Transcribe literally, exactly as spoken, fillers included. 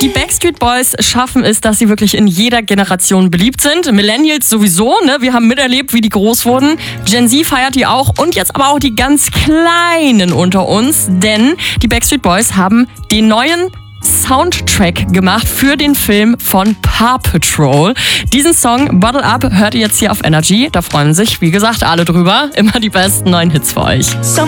Die Backstreet Boys schaffen es, dass sie wirklich in jeder Generation beliebt sind. Millennials sowieso, ne? Wir haben miterlebt, wie die groß wurden. Gen Z feiert die auch und jetzt aber auch die ganz Kleinen unter uns, denn die Backstreet Boys haben den neuen Soundtrack gemacht für den Film von Paw Patrol. Diesen Song Bottle Up hört ihr jetzt hier auf Energy. Da freuen sich, wie gesagt, alle drüber. Immer die besten neuen Hits für euch.